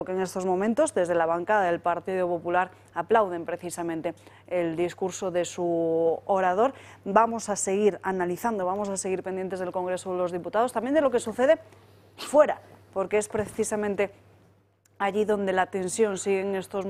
Que en estos momentos, desde la bancada del Partido Popular, aplauden precisamente el discurso de su orador. Vamos a seguir analizando, vamos a seguir pendientes del Congreso de los Diputados, también de lo que sucede fuera, porque es precisamente allí donde la tensión sigue en estos momentos.